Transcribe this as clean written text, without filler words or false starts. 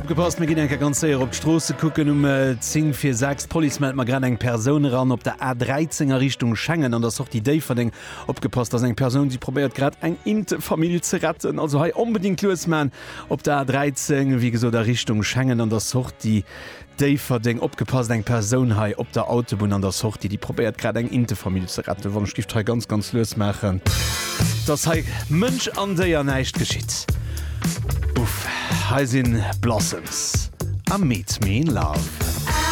Opgepasst mir gin enker ganz séier op d'Strose kucken 10:46 Police meldt mat gran eng Perun ran op der A13er Richtung Schengen an der soch die Idee von eng opgepasst ass eng Person die probiert grad eng Interfamilie ze retten, also hai unbedingt Louisman op der A13 wie geso der Richtung Schengen an der soch die Ding opgepasst eng Person hai op der Autobahn an der soch die probiert grad eng Interfamilie ze retten, wann Stift ganz ganz los machen. Das hai Mënsch an déier neicht geschitt. Uff, Heisinn Blossoms. I meet me in love.